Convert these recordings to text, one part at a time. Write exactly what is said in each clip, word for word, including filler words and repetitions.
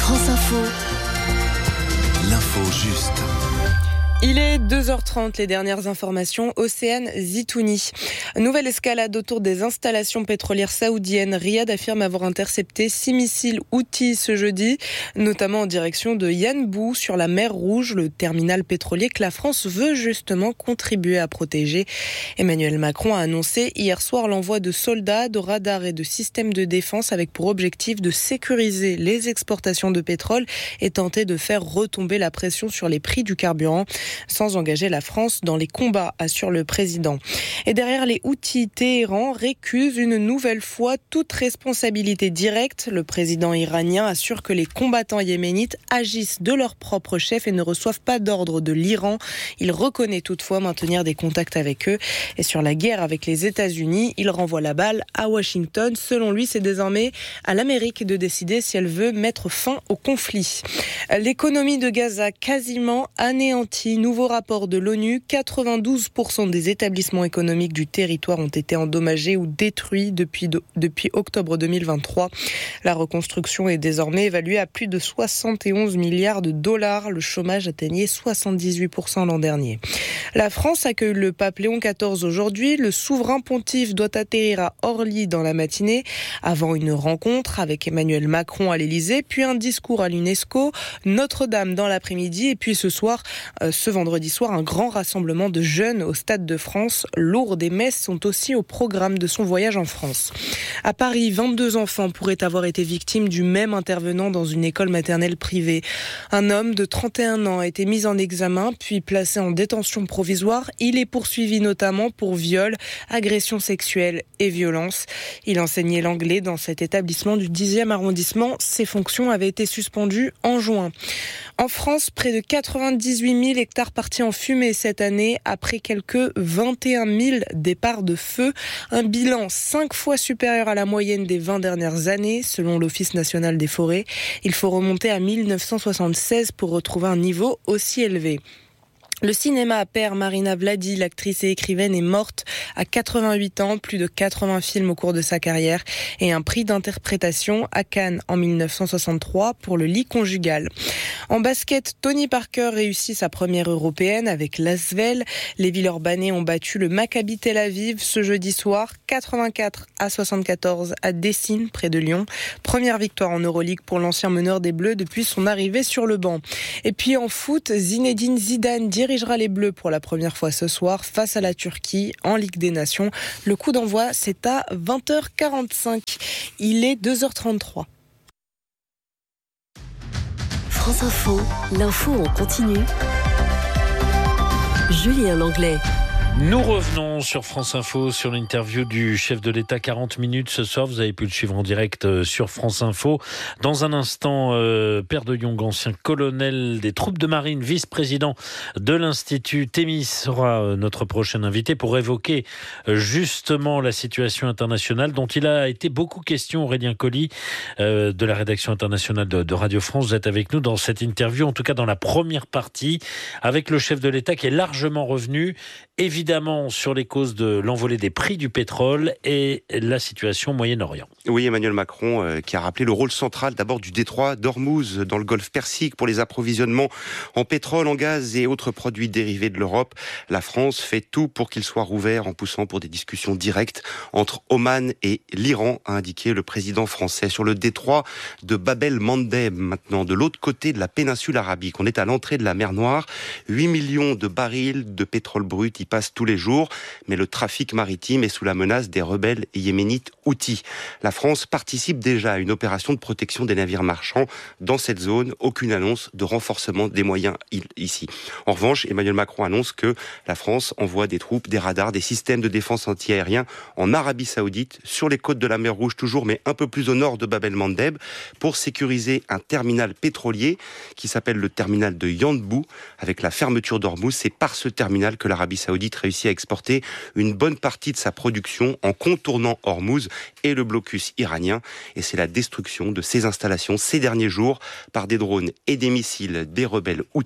France Info. L'info juste. Il est deux heures trente, les dernières informations. Océane Zitouni. Nouvelle escalade autour des installations pétrolières saoudiennes. Riyad affirme avoir intercepté six missiles Houthis ce jeudi, notamment en direction de Yanbu sur la mer Rouge, le terminal pétrolier que la France veut justement contribuer à protéger. Emmanuel Macron a annoncé hier soir l'envoi de soldats, de radars et de systèmes de défense avec pour objectif de sécuriser les exportations de pétrole et tenter de faire retomber la pression sur les prix du carburant, sans engager la France dans les combats, assure le président. Et derrière les Houthis, Téhéran récuse une nouvelle fois toute responsabilité directe. Le président iranien assure que les combattants yéménites agissent de leur propre chef et ne reçoivent pas d'ordre de l'Iran. Il reconnaît toutefois maintenir des contacts avec eux. Et sur la guerre avec les États-Unis, il renvoie la balle à Washington. Selon lui, c'est désormais à l'Amérique de décider si elle veut mettre fin au conflit. L'économie de Gaza quasiment anéantie. Nouveau rapport de l'ONU, quatre-vingt-douze pour cent des établissements économiques du territoire ont été endommagés ou détruits depuis, de, depuis octobre deux mille vingt-trois. La reconstruction est désormais évaluée à plus de soixante et onze milliards de dollars. Le chômage atteignait soixante-dix-huit pour cent l'an dernier. La France accueille le pape Léon quatorze aujourd'hui. Le souverain pontife doit atterrir à Orly dans la matinée avant une rencontre avec Emmanuel Macron à l'Élysée, puis un discours à l'UNESCO, Notre-Dame dans l'après-midi et puis ce soir, euh, ce vendredi soir, un grand rassemblement de jeunes au Stade de France. Lourdes et messes sont aussi au programme de son voyage en France. À Paris, vingt-deux enfants pourraient avoir été victimes du même intervenant dans une école maternelle privée. Un homme de trente et un ans a été mis en examen puis placé en détention provisoire. Il est poursuivi notamment pour viol, agression sexuelle et violence. Il enseignait l'anglais dans cet établissement du dixième arrondissement. Ses fonctions avaient été suspendues en juin. En France, près de quatre-vingt-dix-huit mille hectares partis en fumée cette année, après quelques vingt et un mille départs de feu. Un bilan cinq fois supérieur à la moyenne des vingt dernières années, selon l'Office national des forêts. Il faut remonter à mille neuf cent soixante-seize pour retrouver un niveau aussi élevé. Le cinéma perd Marina Vladi, l'actrice et écrivaine, est morte à quatre-vingt-huit ans, plus de quatre-vingts films au cours de sa carrière et un prix d'interprétation à Cannes en mille neuf cent soixante-trois pour Le lit conjugal. En basket, Tony Parker réussit sa première européenne avec l'Asvel. Les Villeurbanais ont battu le Maccabi Tel Aviv ce jeudi soir, quatre-vingt-quatre à soixante-quatorze à Dessine, près de Lyon. Première victoire en Euroleague pour l'ancien meneur des Bleus depuis son arrivée sur le banc. Et puis en foot, Zinedine Zidane dirigera les Bleus pour la première fois ce soir face à la Turquie en Ligue des Nations. Le coup d'envoi, c'est à vingt heures quarante-cinq. Il est deux heures trente-trois. France Info, l'info en continu. Julien Langlais. Nous revenons sur France Info, sur l'interview du chef de l'État, quarante minutes ce soir. Vous avez pu le suivre en direct sur France Info. Dans un instant, euh, Père de Jong, ancien colonel des troupes de marine, vice-président de l'Institut Thémis, sera notre prochain invité pour évoquer justement la situation internationale dont il a été beaucoup question. Aurélien Colli, euh, de la rédaction internationale de, de Radio France, vous êtes avec nous dans cette interview, en tout cas dans la première partie, avec le chef de l'État qui est largement revenu, évidemment, Évidemment sur les causes de l'envolée des prix du pétrole et la situation au Moyen-Orient. Oui, Emmanuel Macron euh, qui a rappelé le rôle central d'abord du détroit d'Ormuz dans le golfe Persique pour les approvisionnements en pétrole, en gaz et autres produits dérivés de l'Europe. La France fait tout pour qu'il soit rouvert en poussant pour des discussions directes entre Oman et l'Iran, a indiqué le président français. Sur le détroit de Bab el-Mandeb, maintenant de l'autre côté de la péninsule arabique, on est à l'entrée de la mer Noire. huit millions de barils de pétrole brut y passent tous les jours, mais le trafic maritime est sous la menace des rebelles yéménites Houthis. La France participe déjà à une opération de protection des navires marchands dans cette zone. Aucune annonce de renforcement des moyens ici. En revanche, Emmanuel Macron annonce que la France envoie des troupes, des radars, des systèmes de défense anti-aérien en Arabie Saoudite, sur les côtes de la mer Rouge toujours, mais un peu plus au nord de Bab el-Mandeb, pour sécuriser un terminal pétrolier qui s'appelle le terminal de Yanbu. Avec la fermeture d'Ormuz, c'est par ce terminal que l'Arabie Saoudite réussit à exporter une bonne partie de sa production en contournant Ormuz et le blocus iranien. Et c'est la destruction de ces installations ces derniers jours par des drones et des missiles des rebelles Houthis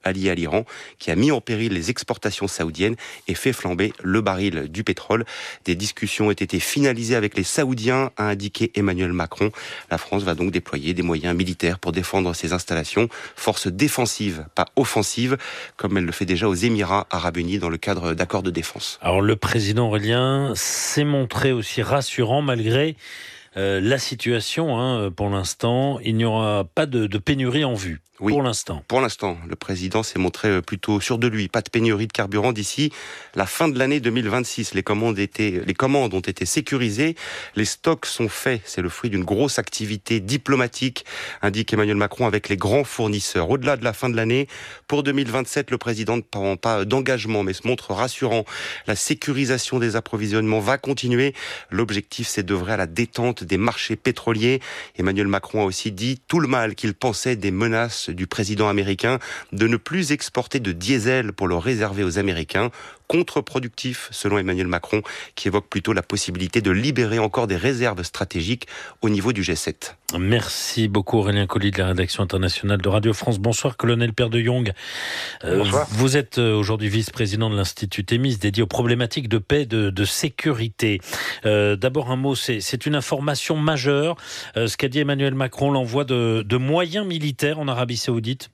allié à l'Iran, qui a mis en péril les exportations saoudiennes et fait flamber le baril du pétrole. Des discussions ont été finalisées avec les Saoudiens, a indiqué Emmanuel Macron. La France va donc déployer des moyens militaires pour défendre ses installations. Force défensive, pas offensive, comme elle le fait déjà aux Émirats arabes unis dans le cadre d'accords de défense. Alors le président Aurélien s'est montré aussi rassurant malgré euh, la situation. Hein, pour l'instant, il n'y aura pas de, de pénurie en vue. Oui, pour l'instant. Pour l'instant, le président s'est montré plutôt sûr de lui. Pas de pénurie de carburant d'ici la fin de l'année deux mille vingt-six. Les commandes étaient, les commandes ont été sécurisées. Les stocks sont faits. C'est le fruit d'une grosse activité diplomatique, indique Emmanuel Macron, avec les grands fournisseurs. Au-delà de la fin de l'année, pour deux mille vingt-sept, le président ne prend pas d'engagement, mais se montre rassurant. La sécurisation des approvisionnements va continuer. L'objectif, c'est d'œuvrer à la détente des marchés pétroliers. Emmanuel Macron a aussi dit tout le mal qu'il pensait des menaces du président américain de ne plus exporter de diesel pour le réserver aux Américains. Contre-productif, selon Emmanuel Macron, qui évoque plutôt la possibilité de libérer encore des réserves stratégiques au niveau du G sept. Merci beaucoup Aurélien Colli de la rédaction internationale de Radio France. Bonsoir colonel Père de Jong. Euh, Bonsoir. Vous êtes aujourd'hui vice-président de l'Institut Thémis dédié aux problématiques de paix et de, de sécurité. Euh, d'abord un mot, c'est, c'est une information majeure, euh, ce qu'a dit Emmanuel Macron, l'envoi de, de moyens militaires en Arabie Saoudite.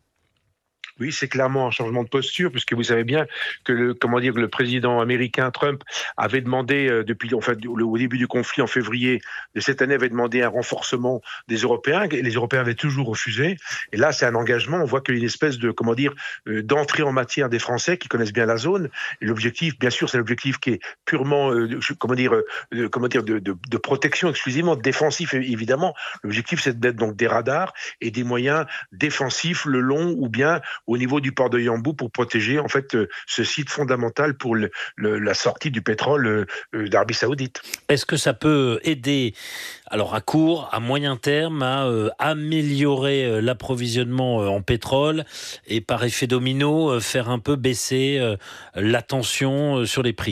Oui, c'est clairement un changement de posture, puisque vous savez bien que le, comment dire, le président américain Trump avait demandé euh, depuis, en fait, au début du conflit en février de cette année, avait demandé un renforcement des Européens, et les Européens avaient toujours refusé. Et là, c'est un engagement. On voit qu'il y a une espèce de, comment dire, euh, d'entrée en matière des Français qui connaissent bien la zone. Et l'objectif, bien sûr, c'est l'objectif qui est purement, euh, comment dire, euh, comment dire, de, de, de protection exclusivement défensif, évidemment. L'objectif, c'est d'être donc des radars et des moyens défensifs le long ou bien au niveau du port de Yanbu pour protéger en fait euh, ce site fondamental pour le, le, la sortie du pétrole euh, d'Arabie Saoudite. Est-ce que ça peut aider, alors à court, à moyen terme, à euh, améliorer euh, l'approvisionnement euh, en pétrole et par effet domino euh, faire un peu baisser euh, la tension euh, sur les prix ?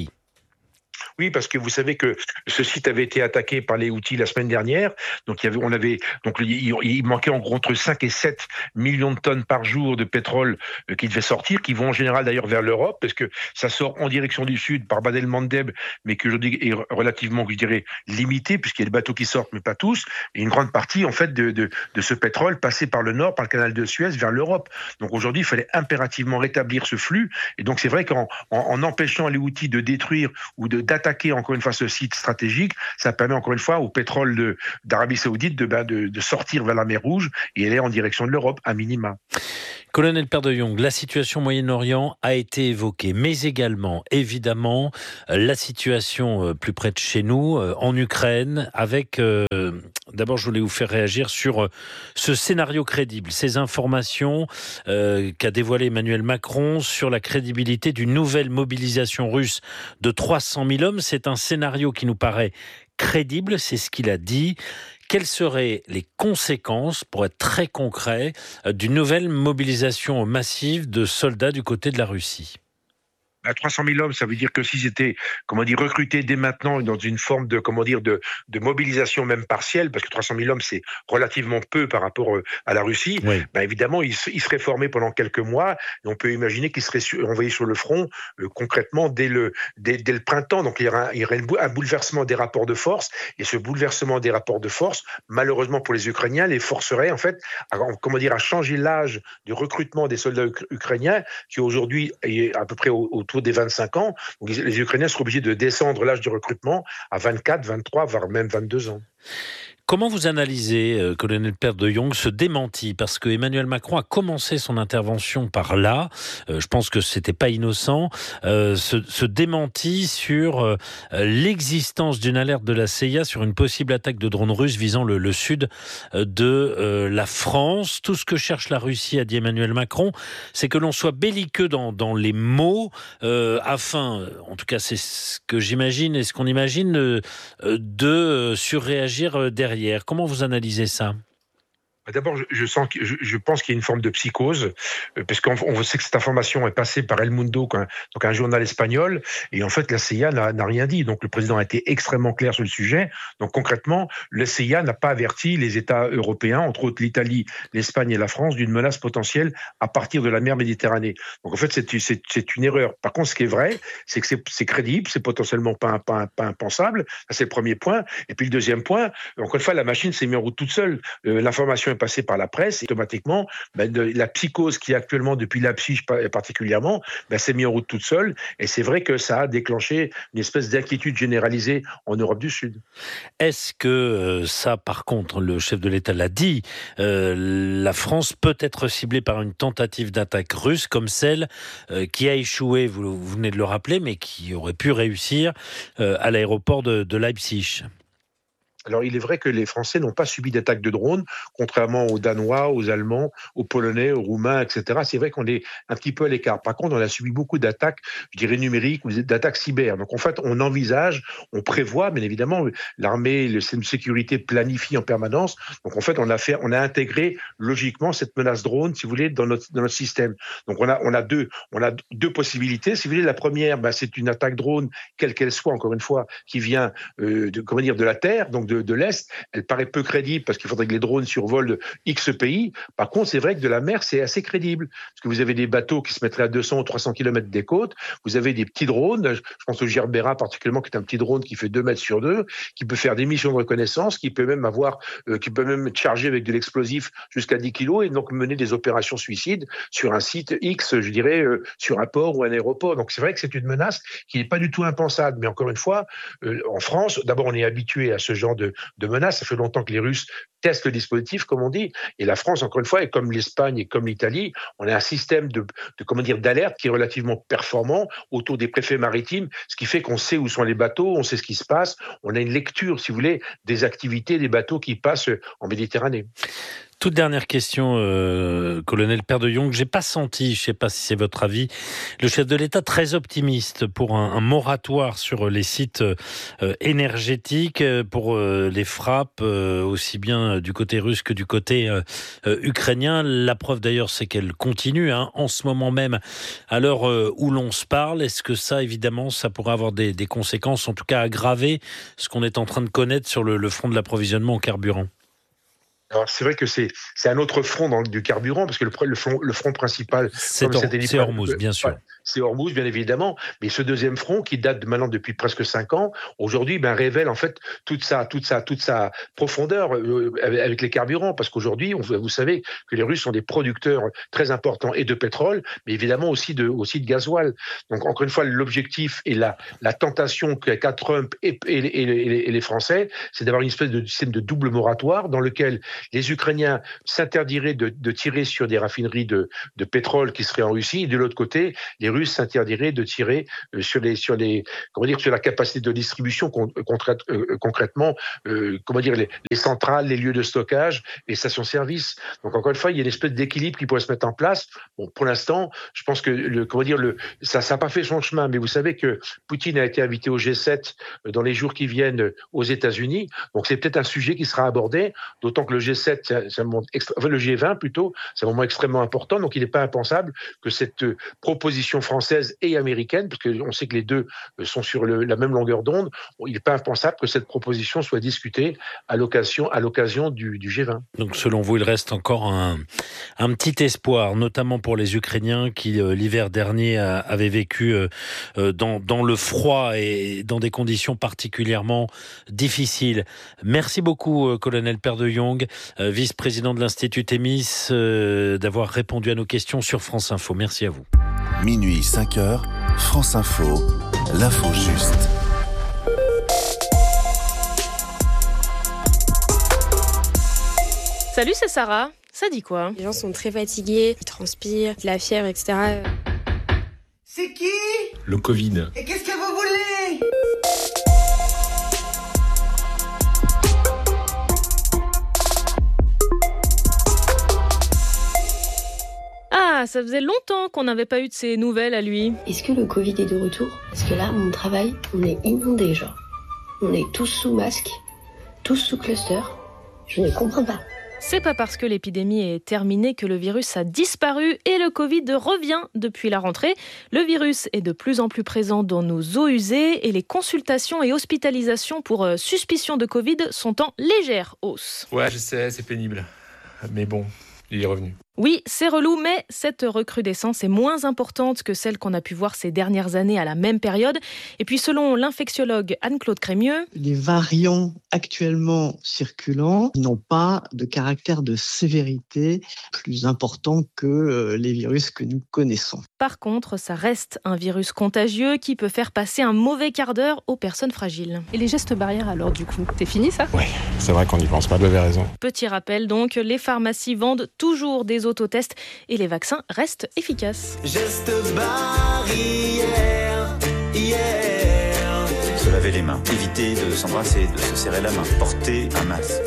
Oui, parce que vous savez que ce site avait été attaqué par les Houthis la semaine dernière. Donc, il y avait, on avait, donc il, il manquait en gros entre cinq et sept millions de tonnes par jour de pétrole euh, qui devaient sortir, qui vont en général d'ailleurs vers l'Europe, parce que ça sort en direction du sud par Bab el-Mandeb, mais que je dis est relativement, je dirais, limité, puisqu'il y a des bateaux qui sortent, mais pas tous. Et une grande partie, en fait, de, de, de ce pétrole passait par le nord, par le canal de Suez, vers l'Europe. Donc aujourd'hui, il fallait impérativement rétablir ce flux. Et donc c'est vrai qu'en en, en empêchant les Houthis de détruire ou de d'attaquer attaquer encore une fois ce site stratégique, ça permet encore une fois au pétrole de, d'Arabie Saoudite de, ben, de, de sortir vers la mer Rouge et aller en direction de l'Europe à minima. Colonel Père de Jong, la situation au Moyen-Orient a été évoquée, mais également, évidemment, la situation plus près de chez nous, en Ukraine, avec... Euh, d'abord, je voulais vous faire réagir sur ce scénario crédible, ces informations euh, qu'a dévoilé Emmanuel Macron sur la crédibilité d'une nouvelle mobilisation russe de trois cent mille hommes. C'est un scénario qui nous paraît crédible, c'est ce qu'il a dit. Quelles seraient les conséquences, pour être très concret, d'une nouvelle mobilisation massive de soldats du côté de la Russie ? À trois cent mille hommes, ça veut dire que s'ils étaient, comment dire, recrutés dès maintenant dans une forme de, comment dire, de, de mobilisation même partielle, parce que trois cent mille hommes, c'est relativement peu par rapport à la Russie, oui. Ben évidemment, ils, ils seraient formés pendant quelques mois, et on peut imaginer qu'ils seraient sur, envoyés sur le front euh, concrètement dès le, dès, dès le printemps. Donc il y aurait, un, il y aurait un bouleversement des rapports de force, et ce bouleversement des rapports de force, malheureusement pour les Ukrainiens, les forcerait en fait, à, comment dire, à changer l'âge du recrutement des soldats uk- ukrainiens, qui aujourd'hui est à peu près au, autour des vingt-cinq ans. Donc les Ukrainiens seront obligés de descendre l'âge du recrutement à vingt-quatre, vingt-trois, voire même vingt-deux ans. Comment vous analysez, euh, colonel Père de Jong, ce démenti ? Parce que Emmanuel Macron a commencé son intervention par là. Euh, je pense que c'était pas innocent. Euh, ce, ce démenti sur euh, l'existence d'une alerte de la C I A sur une possible attaque de drones russes visant le, le sud de euh, la France. Tout ce que cherche la Russie, a dit Emmanuel Macron, c'est que l'on soit belliqueux dans, dans les mots, euh, afin, en tout cas c'est ce que j'imagine et ce qu'on imagine, euh, de surréagir derrière. Comment vous analysez ça ? D'abord, je, je, sens que, je, je pense qu'il y a une forme de psychose, euh, parce qu'on on sait que cette information est passée par El Mundo, un, donc un journal espagnol, et en fait, la C I A n'a, n'a rien dit. Donc, le président a été extrêmement clair sur le sujet. Donc, concrètement, la C I A n'a pas averti les États européens, entre autres l'Italie, l'Espagne et la France, d'une menace potentielle à partir de la mer Méditerranée. Donc, en fait, c'est, c'est, c'est une erreur. Par contre, ce qui est vrai, c'est que c'est, c'est crédible, c'est potentiellement pas, pas, pas impensable. Ça, c'est le premier point. Et puis, le deuxième point, encore une fois, la machine s'est mise en route toute seule. Euh, l'information est passée par la presse, et automatiquement, ben, de, la psychose qui est actuellement, depuis Leipzig particulièrement, ben, s'est mise en route toute seule. Et c'est vrai que ça a déclenché une espèce d'inquiétude généralisée en Europe du Sud. Est-ce que euh, ça, par contre, le chef de l'État l'a dit, euh, la France peut être ciblée par une tentative d'attaque russe comme celle euh, qui a échoué, vous, vous venez de le rappeler, mais qui aurait pu réussir euh, à l'aéroport de, de Leipzig? Alors, il est vrai que les Français n'ont pas subi d'attaque de drones, contrairement aux Danois, aux Allemands, aux Polonais, aux Roumains, et cetera. C'est vrai qu'on est un petit peu à l'écart. Par contre, on a subi beaucoup d'attaques, je dirais numériques, ou d'attaques cyber. Donc, en fait, on envisage, on prévoit, bien évidemment, l'armée, le système de sécurité planifie en permanence. Donc, en fait, on a fait, on a intégré logiquement cette menace drone, si vous voulez, dans notre dans notre système. Donc, on a on a deux on a deux possibilités. Si vous voulez, la première, ben, c'est une attaque drone, quelle qu'elle soit, encore une fois, qui vient euh, de comment dire de la terre, donc de De, de l'Est, elle paraît peu crédible parce qu'il faudrait que les drones survolent X pays. Par contre, c'est vrai que de la mer, c'est assez crédible parce que vous avez des bateaux qui se mettraient à deux cents ou trois cents kilomètres des côtes. Vous avez des petits drones. Je pense au Gerbera particulièrement, qui est un petit drone qui fait deux mètres sur deux, qui peut faire des missions de reconnaissance, qui peut même avoir, euh, qui peut même être chargé avec de l'explosif jusqu'à dix kilos et donc mener des opérations suicides sur un site X, je dirais, euh, sur un port ou un aéroport. Donc c'est vrai que c'est une menace qui n'est pas du tout impensable. Mais encore une fois, euh, en France, d'abord, on est habitué à ce genre de de menaces. Ça fait longtemps que les Russes testent le dispositif, comme on dit. Et la France, encore une fois, et comme l'Espagne et comme l'Italie, on a un système de, de comment dire, d'alerte qui est relativement performant autour des préfets maritimes, ce qui fait qu'on sait où sont les bateaux, on sait ce qui se passe, on a une lecture, si vous voulez, des activités des bateaux qui passent en Méditerranée. Toute dernière question, euh, colonel Père de Jong. J'ai pas senti, je sais pas si c'est votre avis, le chef de l'État très optimiste pour un, un moratoire sur les sites euh, énergétiques, pour euh, les frappes, euh, aussi bien du côté russe que du côté euh, euh, ukrainien. La preuve d'ailleurs, c'est qu'elle continue hein, en ce moment même, à l'heure euh, où l'on se parle. Est-ce que ça, évidemment, ça pourrait avoir des, des conséquences, en tout cas aggraver ce qu'on est en train de connaître sur le, le front de l'approvisionnement en carburant? Alors, c'est vrai que c'est, c'est un autre front dans, du carburant, parce que le, le, front, le front principal, c'est, or, c'est Hormuz, bien sûr. Ouais, c'est Hormuz, bien évidemment. Mais ce deuxième front, qui date de maintenant depuis presque cinq ans, aujourd'hui, ben, révèle en fait toute sa, toute sa, toute sa profondeur euh, avec les carburants. Parce qu'aujourd'hui, on, vous savez que les Russes sont des producteurs très importants et de pétrole, mais évidemment aussi de, aussi de gasoil. Donc, encore une fois, l'objectif et la, la tentation qu'a Trump et, et, et, et, et les Français, c'est d'avoir une espèce de système de double moratoire dans lequel les Ukrainiens s'interdiraient de, de tirer sur des raffineries de, de pétrole qui seraient en Russie, et de l'autre côté, les Russes s'interdiraient de tirer sur les, sur les, comment dire, sur la capacité de distribution concrète, euh, concrètement, euh, comment dire, les, les centrales, les lieux de stockage, les stations-service. Donc encore une fois, il y a une espèce d'équilibre qui pourrait se mettre en place. Bon, pour l'instant, je pense que le, comment dire, le, ça, ça n'a pas fait son chemin. Mais vous savez que Poutine a été invité au G sept dans les jours qui viennent aux États-Unis. Donc c'est peut-être un sujet qui sera abordé, d'autant que le G sept, c'est un moment extra... enfin, le G vingt plutôt, c'est un moment extrêmement important, donc il n'est pas impensable que cette proposition française et américaine, parce qu'on sait que les deux sont sur le, la même longueur d'onde, il n'est pas impensable que cette proposition soit discutée à l'occasion, à l'occasion du, du G vingt. Donc selon vous, il reste encore un, un petit espoir, notamment pour les Ukrainiens qui, euh, l'hiver dernier, a, avaient vécu euh, dans, dans le froid et dans des conditions particulièrement difficiles. Merci beaucoup, euh, colonel Père de Jong, euh, vice-président de l'Institut Thémis, euh, d'avoir répondu à nos questions sur France Info. Merci à vous. Minuit, cinq heures, France Info, l'info juste. Salut, c'est Sarah. Ça dit quoi? Les gens sont très fatigués, ils transpirent, de la fièvre, et cetera. C'est qui? Le Covid. Et qu'est-ce que vous voulez? Ah, ça faisait longtemps qu'on n'avait pas eu de ces nouvelles à lui. Est-ce que le Covid est de retour? Parce que là, mon travail, on est inondés, genre. On est tous sous masque, tous sous cluster. Je ne comprends pas. C'est pas parce que l'épidémie est terminée que le virus a disparu et le Covid revient depuis la rentrée. Le virus est de plus en plus présent dans nos eaux usées et les consultations et hospitalisations pour suspicion de Covid sont en légère hausse. Ouais, je sais, c'est pénible. Mais bon, il est revenu. Oui, c'est relou, mais cette recrudescence est moins importante que celle qu'on a pu voir ces dernières années à la même période. Et puis selon l'infectiologue Anne-Claude Crémieux, les variants actuellement circulants n'ont pas de caractère de sévérité plus important que les virus que nous connaissons. Par contre, ça reste un virus contagieux qui peut faire passer un mauvais quart d'heure aux personnes fragiles. Et les gestes barrières alors du coup, c'est fini ça ? Oui, c'est vrai qu'on n'y pense pas, vous avez raison. Petit rappel donc, les pharmacies vendent toujours des autotests et les vaccins restent efficaces. Gestes barrières, yeah. Se laver les mains, éviter de s'embrasser, de se serrer la main, porter un masque.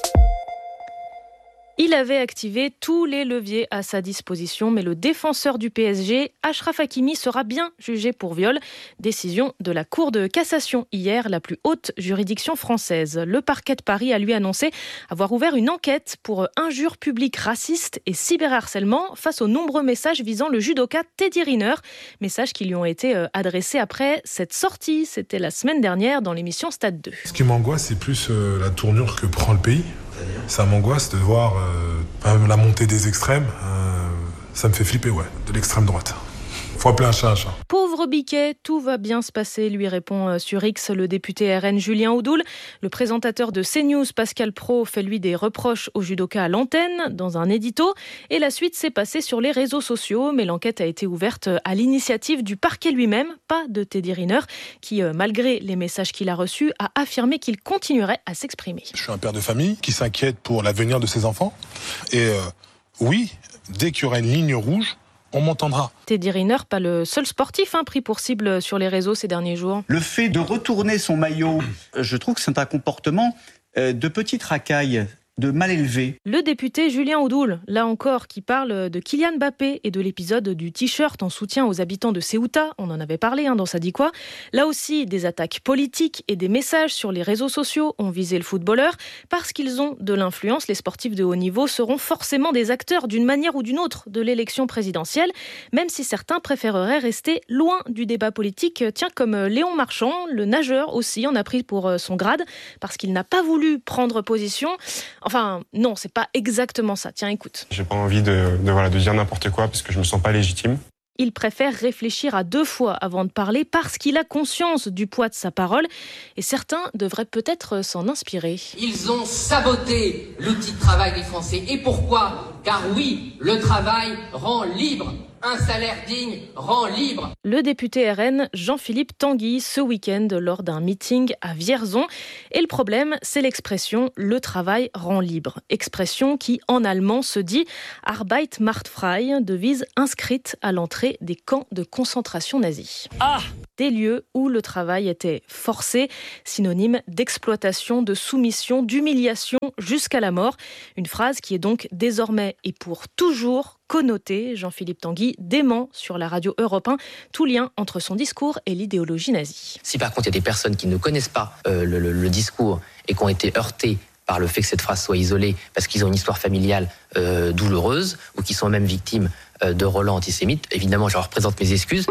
Il avait activé tous les leviers à sa disposition, mais le défenseur du P S G, Achraf Hakimi, sera bien jugé pour viol. Décision de la Cour de cassation hier, la plus haute juridiction française. Le parquet de Paris a lui annoncé avoir ouvert une enquête pour injures publiques racistes et cyberharcèlement face aux nombreux messages visant le judoka Teddy Riner. Messages qui lui ont été adressés après cette sortie. C'était la semaine dernière dans l'émission Stade deux. Ce qui m'angoisse, c'est plus euh, la tournure que prend le pays. Ça m'angoisse de voir euh, la montée des extrêmes. Euh, ça me fait flipper, ouais, de l'extrême droite. Faut appeler un chat un chat. Pauvre Biquet, tout va bien se passer, lui répond sur X le député R N Julien Audoul. Le présentateur de CNews, Pascal Praud, fait lui des reproches au judoka à l'antenne, dans un édito. Et la suite s'est passée sur les réseaux sociaux, mais l'enquête a été ouverte à l'initiative du parquet lui-même, pas de Teddy Riner, qui, malgré les messages qu'il a reçus, a affirmé qu'il continuerait à s'exprimer. Je suis un père de famille qui s'inquiète pour l'avenir de ses enfants. Et euh, oui, dès qu'il y aura une ligne rouge, on m'entendra. Teddy Riner, pas le seul sportif hein, pris pour cible sur les réseaux ces derniers jours. Le fait de retourner son maillot, je trouve que c'est un comportement euh, de petite racaille, de mal élevé. Le député Julien Audoul, là encore, qui parle de Kylian Mbappé et de l'épisode du t-shirt en soutien aux habitants de Ceuta. On en avait parlé hein, dans Ça dit quoi. Là aussi, des attaques politiques et des messages sur les réseaux sociaux ont visé le footballeur. Parce qu'ils ont de l'influence, les sportifs de haut niveau seront forcément des acteurs d'une manière ou d'une autre de l'élection présidentielle, même si certains préféreraient rester loin du débat politique. Tiens, comme Léon Marchand, le nageur aussi en a pris pour son grade, parce qu'il n'a pas voulu prendre position. Enfin, non, c'est pas exactement ça. Tiens, écoute. J'ai pas envie de, de, voilà, de dire n'importe quoi parce que je me sens pas légitime. Il préfère réfléchir à deux fois avant de parler parce qu'il a conscience du poids de sa parole et certains devraient peut-être s'en inspirer. Ils ont saboté l'outil de travail des Français. Et pourquoi ? Car oui, le travail rend libre. Un salaire digne rend libre. Le député R N Jean-Philippe Tanguy ce week-end lors d'un meeting à Vierzon. Et le problème, c'est l'expression « le travail rend libre ». Expression qui, en allemand, se dit « Arbeit macht frei », devise inscrite à l'entrée des camps de concentration nazis. Ah ! Des lieux où le travail était forcé, synonyme d'exploitation, de soumission, d'humiliation jusqu'à la mort. Une phrase qui est donc désormais et pour toujours connotée. Jean-Philippe Tanguy dément sur la radio Europe un tout lien entre son discours et l'idéologie nazie. Si par contre il y a des personnes qui ne connaissent pas euh, le, le, le discours et qui ont été heurtées par le fait que cette phrase soit isolée parce qu'ils ont une histoire familiale euh, douloureuse ou qui sont même victimes euh, de relents antisémites, évidemment je leur présente mes excuses.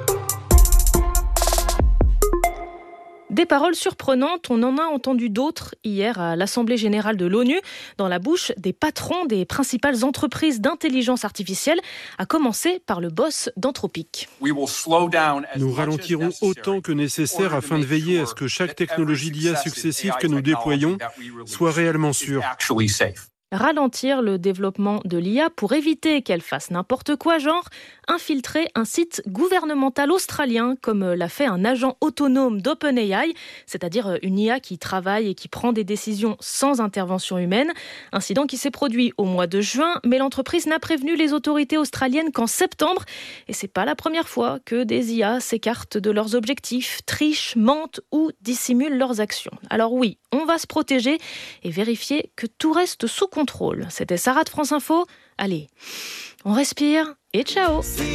Des paroles surprenantes, on en a entendu d'autres hier à l'Assemblée générale de l'ONU, dans la bouche des patrons des principales entreprises d'intelligence artificielle, à commencer par le boss d'Anthropic. Nous ralentirons autant que nécessaire afin de veiller à ce que chaque technologie d'I A successive que nous déployons soit réellement sûre. Ralentir le développement de l'I A pour éviter qu'elle fasse n'importe quoi, genre infiltrer un site gouvernemental australien comme l'a fait un agent autonome d'OpenAI, c'est-à-dire une I A qui travaille et qui prend des décisions sans intervention humaine. Incident qui s'est produit au mois de juin, mais l'entreprise n'a prévenu les autorités australiennes qu'en septembre. Et c'est pas la première fois que des I A s'écartent de leurs objectifs, trichent, mentent ou dissimulent leurs actions. Alors oui, on va se protéger et vérifier que tout reste sous contrôle. C'était Sarah de France Info. Allez, on respire et ciao.